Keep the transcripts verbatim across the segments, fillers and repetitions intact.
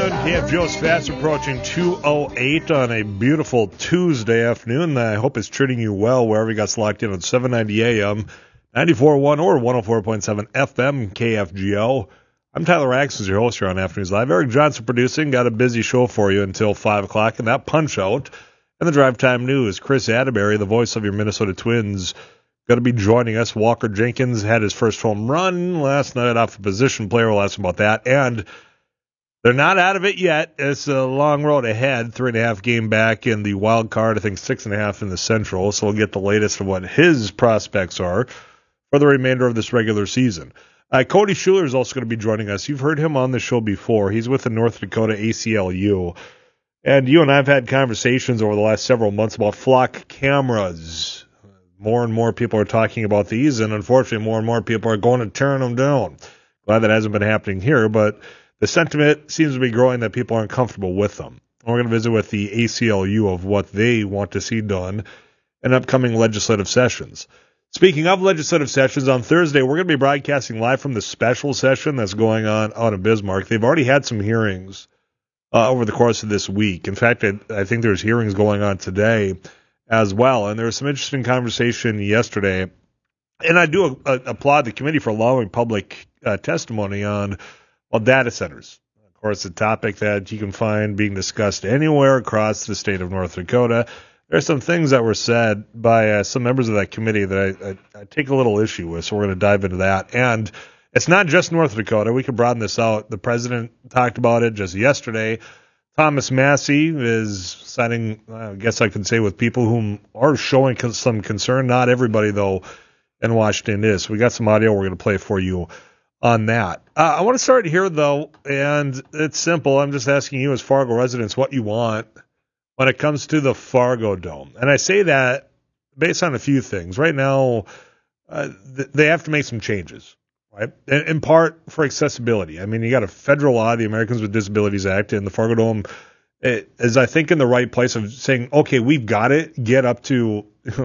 seven, K F G O's fast approaching two oh eight on a beautiful Tuesday afternoon. I hope it's treating you well wherever you got locked in on seven ninety A M, ninety-four point one or one oh four point seven F M, K F G O. I'm Tyler Axons, your host here on Afternoons Live. Eric Johnson producing. Got a busy show for you until five o'clock, and that punch out. And the Drive Time News. Chris Atterbury, the voice of your Minnesota Twins, going to be joining us. Walker Jenkins had his first home run last night off a position player. We'll ask him about that. And they're not out of it yet. It's a long road ahead. Three and a half game back in the wild card. I think six and a half in the Central. So we'll get the latest of what his prospects are for the remainder of this regular season. Uh, Cody Schuler is also going to be joining us. You've heard him on the show before. He's with the North Dakota A C L U. And you and I have had conversations over the last several months about flock cameras. More and more people are talking about these, and unfortunately more and more people are going to turn them down. Glad that hasn't been happening here, but the sentiment seems to be growing that people aren't comfortable with them. We're going to visit with the A C L U of what they want to see done in upcoming legislative sessions. Speaking of legislative sessions, on Thursday, we're going to be broadcasting live from the special session that's going on out of Bismarck. They've already had some hearings uh, over the course of this week. In fact, I, I think there's hearings going on today as well. And there was some interesting conversation yesterday. And I do uh, applaud the committee for allowing public uh, testimony on Well, data centers, of course, a topic that you can find being discussed anywhere across the state of North Dakota. There are some things that were said by uh, some members of that committee that I, I, I take a little issue with, so we're going to dive into that. And it's not just North Dakota. We can broaden this out. The president talked about it just yesterday. Thomas Massie is siding, I guess I can say, with people who are showing some concern. Not everybody, though, in Washington is. So we got some audio we're going to play for you on that. Uh, I want to start here, though, and it's simple. I'm just asking you as Fargo residents what you want when it comes to the Fargo Dome. And I say that based on a few things. Right now, uh, th- they have to make some changes, right? In, in part for accessibility. I mean, you got a federal law, the Americans with Disabilities Act, and the Fargo Dome it, is, I think, in the right place of saying, okay, we've got it, get up to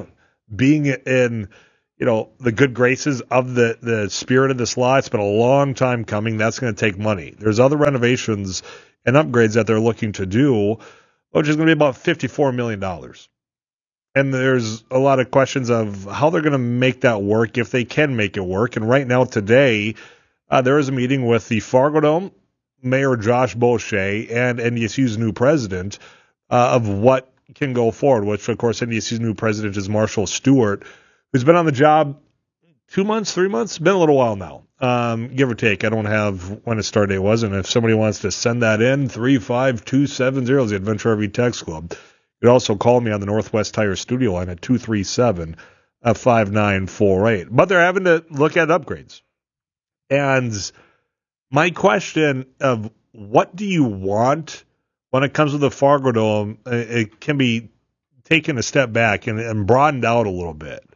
being in you know, the good graces of the, the spirit of this law. It's been a long time coming. That's going to take money. There's other renovations and upgrades that they're looking to do, which is going to be about fifty-four million dollars. And there's a lot of questions of how they're going to make that work, if they can make it work. And right now, today, uh, there is a meeting with the Fargo Dome, Mayor Josh Boucher, and N D S U's new president uh, of what can go forward, which, of course, N D S U's new president is Marshall Stewart, who's been on the job two months, three months, been a little while now, um, give or take. I don't have when his start date was, and if somebody wants to send that in, three five two seven zero is the Adventure R V Text Club. You can also call me on the Northwest Tire studio line at two three seven, five nine four eight. But they're having to look at upgrades. And my question of what do you want when it comes to the Fargo Dome, it can be taken a step back and, and broadened out a little bit.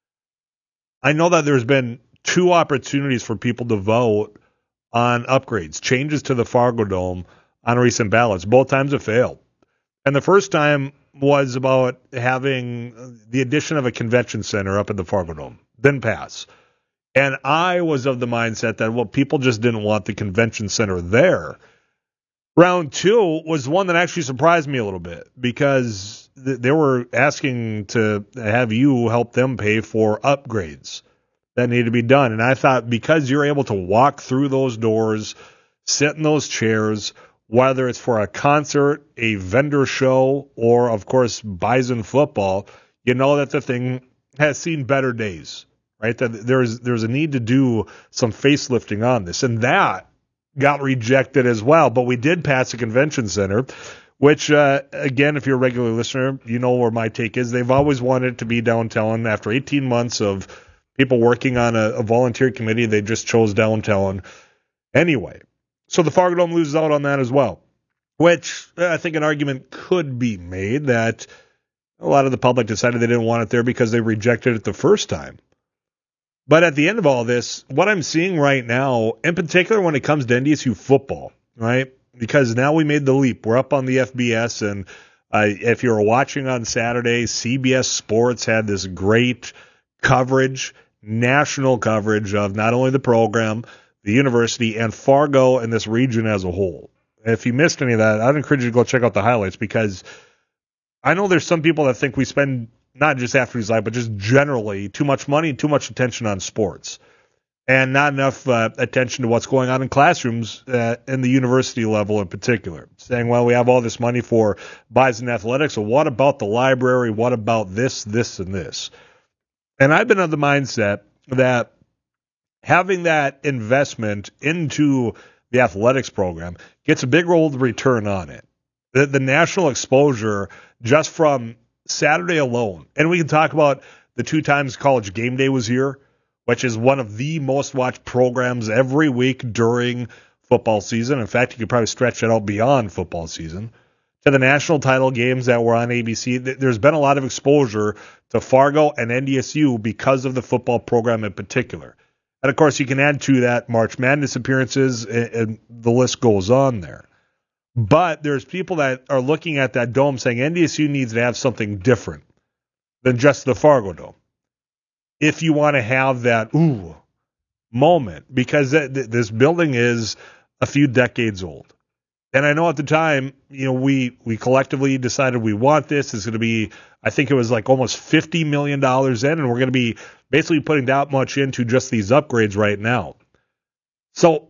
I know that there's been two opportunities for people to vote on upgrades, changes to the Fargo Dome on recent ballots. Both times have failed. And the first time was about having the addition of a convention center up at the Fargo Dome. Didn't pass. And I was of the mindset that, well, people just didn't want the convention center there. Round two was one that actually surprised me a little bit because th- they were asking to have you help them pay for upgrades that need to be done. And I thought because you're able to walk through those doors, sit in those chairs, whether it's for a concert, a vendor show, or, of course, Bison football, you know that the thing has seen better days, right? That there's there's a need to do some facelifting on this. And that got rejected as well, but we did pass a convention center, which, uh, again, if you're a regular listener, you know where my take is. They've always wanted it to be downtown. After eighteen months of people working on a, a volunteer committee, they just chose downtown anyway. So the Fargo Dome loses out on that as well, which I think an argument could be made that a lot of the public decided they didn't want it there because they rejected it the first time. But at the end of all this, what I'm seeing right now, in particular when it comes to N D S U football, right? Because now we made the leap. We're up on the F B S, and uh, if you were watching on Saturday, C B S Sports had this great coverage, national coverage of not only the program, the university, and Fargo and this region as a whole. If you missed any of that, I'd encourage you to go check out the highlights, because I know there's some people that think we spend, not just Athletes Live, but just generally, too much money, too much attention on sports, and not enough uh, attention to what's going on in classrooms uh, in the university level in particular. Saying, well, we have all this money for Bison Athletics, so what about the library? What about this, this, and this? And I've been of the mindset that having that investment into the athletics program gets a big old return on it. The, the national exposure just from Saturday alone, and we can talk about the two times College Game Day was here, which is one of the most watched programs every week during football season. In fact, you could probably stretch it out beyond football season. To the national title games that were on A B C, there's been a lot of exposure to Fargo and N D S U because of the football program in particular. And, of course, you can add to that March Madness appearances, and the list goes on there. But there's people that are looking at that dome saying N D S U needs to have something different than just the Fargo Dome if you want to have that, ooh, moment, because th- th- this building is a few decades old. And I know at the time, you know, we, we collectively decided we want this. It's going to be, I think it was like almost fifty million dollars in, and we're going to be basically putting that much into just these upgrades right now. So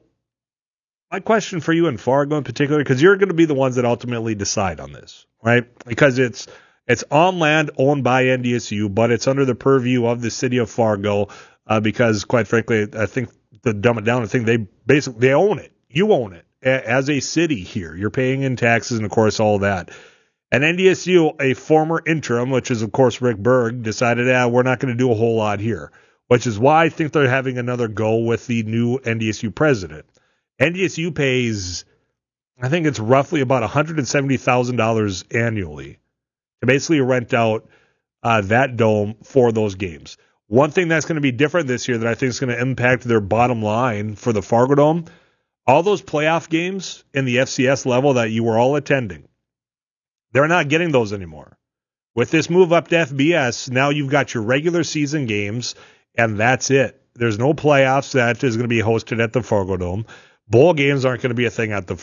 my question for you in Fargo in particular, because you're going to be the ones that ultimately decide on this, right? Because it's it's on land owned by N D S U, but it's under the purview of the city of Fargo, uh, because quite frankly, I think to dumb it down, I think they basically they own it. You own it as a city here. You're paying in taxes and, of course, all that. And N D S U, a former interim, which is, of course, Rick Berg, decided, ah, we're not going to do a whole lot here, which is why I think they're having another go with the new N D S U president. N D S U pays, I think it's roughly about one hundred seventy thousand dollars annually to basically rent out uh, that dome for those games. One thing that's going to be different this year that I think is going to impact their bottom line for the Fargo Dome, all those playoff games in the F C S level that you were all attending, they're not getting those anymore. With this move up to F B S, now you've got your regular season games, and that's it. There's no playoffs that is going to be hosted at the Fargo Dome. Bowl games aren't going to be a thing at the